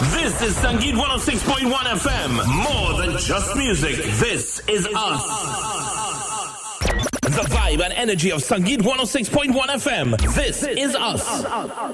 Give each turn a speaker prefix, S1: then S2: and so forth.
S1: This is Sangeet 106.1 FM. More than just music. This is us. The vibe and energy of Sangeet 106.1 FM. This is us.